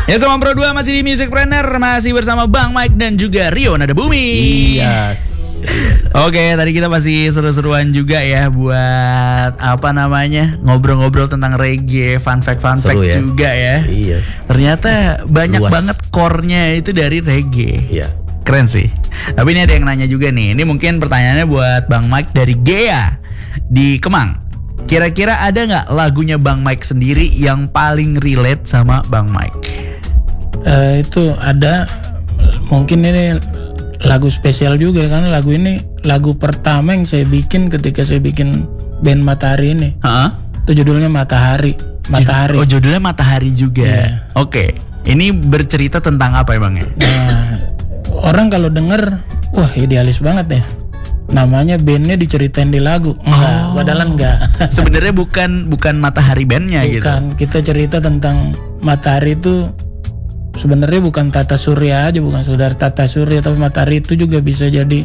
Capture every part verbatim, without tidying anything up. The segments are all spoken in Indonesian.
Ya sama Pro dua masih di Musicpreneur, masih bersama Bang Mike dan juga Rio Nada Bumi. Yes. Oke, tadi kita masih seru-seruan juga ya buat apa namanya ngobrol-ngobrol tentang reggae, fun fact fun fact ya? juga ya. Iya. Ternyata banyak Luas. banget core-nya itu dari reggae. Iya. Keren sih. Tapi ini ada yang nanya juga nih. Ini mungkin pertanyaannya buat Bang Mike dari Gea di Kemang. Kira-kira ada nggak lagunya Bang Mike sendiri yang paling relate sama Bang Mike? Uh, itu ada, mungkin ini lagu spesial juga karena lagu ini lagu pertama yang saya bikin ketika saya bikin band Matahari ini. Heeh. Itu judulnya Matahari. Matahari. Oh, judulnya Matahari juga. Iya. Oke. Ini bercerita tentang apa ya Bang ya? Nah, orang kalau denger, wah idealis banget ya. Namanya bandnya diceritain di lagu. Enggak, Oh. padahal enggak. Sebenarnya bukan bukan Matahari bandnya gitu. Bukan, kita cerita tentang Matahari itu sebenarnya bukan tata surya aja, bukan sekedar tata surya, tapi matahari itu juga bisa jadi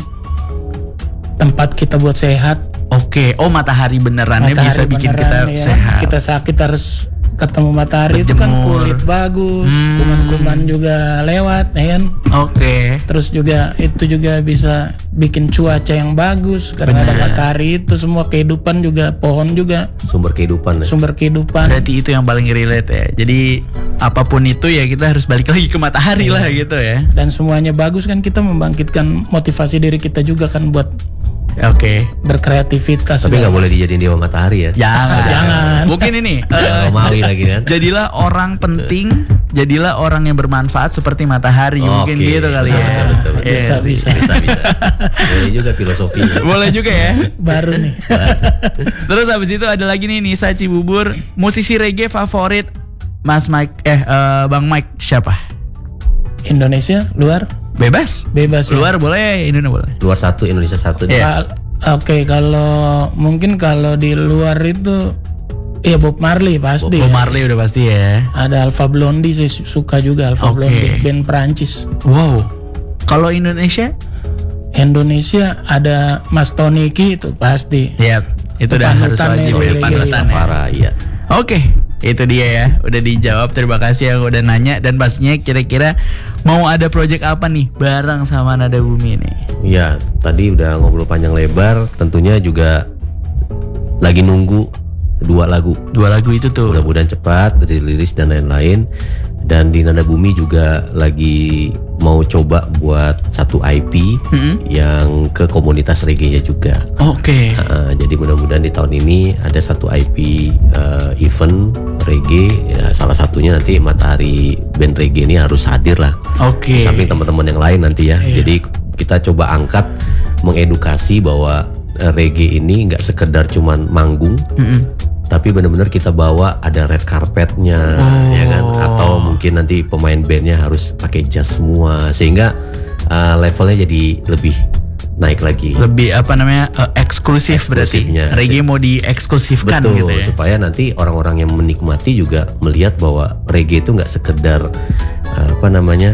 tempat kita buat sehat. Oke, oh matahari benerannya Matahari bisa bikin beneran, kita ya. sehat. Kita sakit harus ketemu matahari, itu kan Berjemur. kulit bagus, Hmm. kuman-kuman juga lewat, ya kan? Oke. Terus juga itu juga bisa bikin cuaca yang bagus karena ada matahari, itu semua kehidupan juga, pohon juga Sumber kehidupan. Ya? sumber kehidupan. Berarti itu yang paling relate ya. Jadi apapun itu ya kita harus balik lagi ke matahari lah gitu ya. Dan semuanya bagus kan, kita membangkitkan motivasi diri kita juga kan buat Oke. berkreativitas. Tapi nggak boleh dijadiin dewa matahari ya. Jangan. Jangan. Mungkin ini eh, Romawi lagi kan. jadilah orang penting, jadilah orang yang bermanfaat seperti matahari. Mungkin Oke. gitu kali ya. Betul, betul, betul. Iya Bisa, sih. bisa. Bisa bisa. Boleh juga filosofinya. Boleh juga ya. Baru nih. Terus habis itu ada lagi nih Nisa Cibubur, musisi reggae favorit Mas Mike eh, eh, Bang Mike siapa? Indonesia, luar, Bebas. bebas ya. Luar boleh, Indonesia boleh. Luar satu, Indonesia satu. Iya. Kal- Oke, kalau mungkin kalau di luar itu ya Bob Marley pasti. Bob ya. Marley udah pasti ya. Ada Alpha Blondy, saya su- suka juga Alpha Oke. Blondy, band Prancis. Wow. Kalau Indonesia? Indonesia ada Mas Toniki itu pasti. Ya, itu udah harus Panutannya wajib di ya, reggae. panutan ya. Parah, iya. Oke, itu dia ya. Udah dijawab. Terima kasih yang udah nanya. Dan pastinya kira-kira mau ada project apa nih bareng sama Nada Bumi nih? Iya, tadi udah ngobrol panjang lebar. Tentunya juga lagi nunggu dua lagu. Dua lagu itu tuh. Mudah-mudahan cepat dirilis dan lain-lain. Dan di Nada Bumi juga lagi mau coba buat satu I P Mm-mm. yang ke komunitas reggae-nya juga. Oke. Uh, jadi mudah-mudahan di tahun ini ada satu I P uh, event reggae, ya, salah satunya nanti Matahari band reggae ini harus hadir lah. Oke. Di samping teman-teman yang lain nanti ya. Iya. Jadi kita coba angkat mengedukasi bahwa uh, reggae ini nggak sekedar cuman manggung, Mm-mm. tapi benar-benar kita bawa ada red carpetnya, Oh. ya kan? Atau mungkin nanti pemain bandnya harus pakai jas semua, sehingga uh, levelnya jadi lebih naik lagi. Lebih apa namanya eh, eksklusif berarti. Eksklusifnya. Reggae mau dieksklusifkan Betul, gitu ya. supaya nanti orang-orang yang menikmati juga melihat bahwa reggae itu nggak sekedar uh, apa namanya,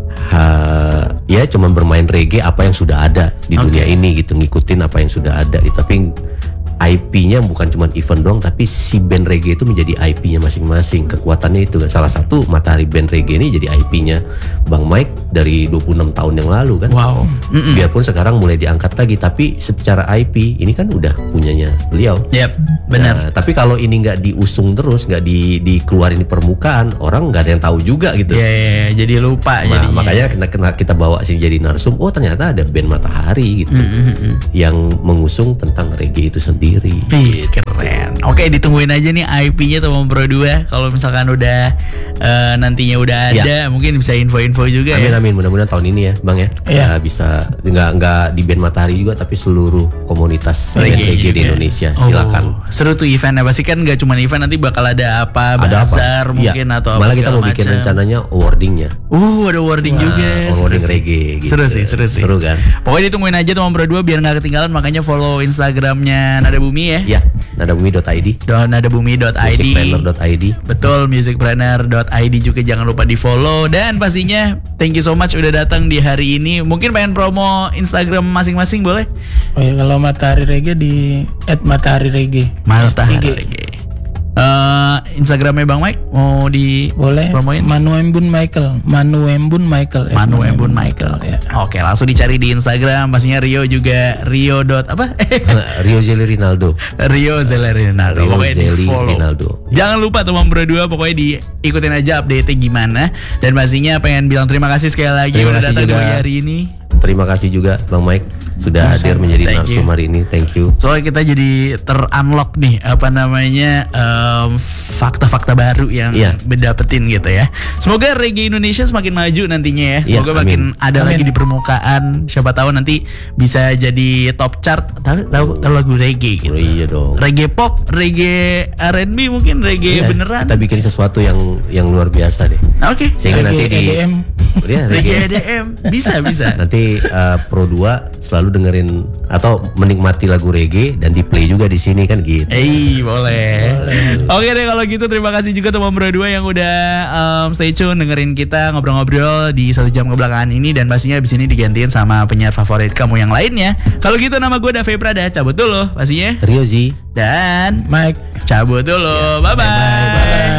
ha, ya cuman bermain reggae apa yang sudah ada di Oke. dunia ini gitu, ngikutin apa yang sudah ada. Tapi I P-nya bukan cuma event doang, tapi si band reggae itu menjadi I P-nya masing-masing. Kekuatannya itu salah satu Matahari band reggae ini jadi I P-nya Bang Mike dari dua puluh enam tahun yang lalu kan. Wow. Mm-mm. Biarpun sekarang mulai diangkat lagi, tapi secara I P ini kan udah punyanya beliau. Yep, benar. Nah, tapi kalau ini nggak diusung terus, nggak di, dikeluarin di permukaan, orang nggak ada yang tahu juga gitu. Ya, ya, ya, jadi lupa Nah, jadinya. makanya kita, kita kita bawa sih jadi narsum. Oh ternyata ada band Matahari gitu Mm-mm. yang mengusung tentang reggae itu sendiri. Ih, keren. Oke, ditungguin aja nih I P-nya Tomom Pro dua. Kalau misalkan udah eh, nantinya udah ada, mungkin bisa info-info juga Amin ya. amin, mudah-mudahan tahun ini ya Bang ya. Iya. Ya, bisa nggak nggak di band Matahari juga, tapi seluruh komunitas band Reggae reggae di juga. Indonesia. Oh, Silakan. seru tuh eventnya. Pasti kan nggak cuma event, nanti bakal ada apa, Ada apa? bazar mungkin Iya. atau apa Malah kita segala mau bikin macam. rencananya awardingnya. Uh, ada wording juga. Nah, awarding Seru sih. reggae gitu. Seru sih, seru sih. Seru kan? Pokoknya ditungguin aja Tomom Pro dua biar nggak ketinggalan. Makanya follow Instagramnya Nada Bumi ya. Ya, nadabumi dot i d, Dan nadabumi dot i d. musicpreneur dot i d. Betul, musicpreneur dot i d juga jangan lupa di follow. Dan pastinya thank you so much udah datang di hari ini. Mungkin pengen promo Instagram masing-masing boleh? Oh ya, kalau Matahari Reggae di at Matahari Reggae. Matahari I G. Reggae. Eh, Instagramnya Bang Mike mau di Boleh. promoin? Manu Embun Michael. Manu Embun Michael. Eh, Manu Embun Michael. Ya. Oke, langsung dicari di Instagram. Pastinya Rio juga Rio dot apa? Rio Zeli Rinaldo. Rio Zelerinaldo. Rio Pokoknya di Zeli follow. Rinaldo. Jangan lupa teman berdua pokoknya diikutin aja update-nya gimana. Dan pastinya pengen bilang terima kasih sekali lagi Terima udah kasih datang juga. di hari ini. Terima kasih juga Bang Mike sudah hadir menjadi Thank narsum you. hari ini. Thank you. Soalnya kita jadi ter-unlock nih apa namanya em, fakta-fakta baru yang Iya. bedapetin gitu ya. Semoga reggae Indonesia semakin maju nantinya ya. Iya, Semoga amin. makin ada Amin. lagi di permukaan. Siapa tahu nanti bisa jadi top chart. Tahu tahu tahu lagu reggae gitu. Oh, iya dong. Reggae pop, reggae R and B mungkin reggae Iya, beneran. Kita bikin sesuatu yang yang luar biasa deh. Oke. Sehingga nanti Reggae di E D M. Ya, Reggae reggae. E D M bisa bisa. Nanti uh, Pro dua selalu dengerin atau menikmati lagu reggae dan di play juga di sini kan gitu. Eh boleh. Oke deh kalau gitu terima kasih juga teman berdua yang udah um, stay tune dengerin kita ngobrol-ngobrol di satu jam kebelakangan ini dan pastinya abis ini digantiin sama penyiar favorit kamu yang lainnya. Kalau gitu nama gue Dave Prada cabut dulu pastinya Rio Z. dan Mike. cabut dulu. Bye bye.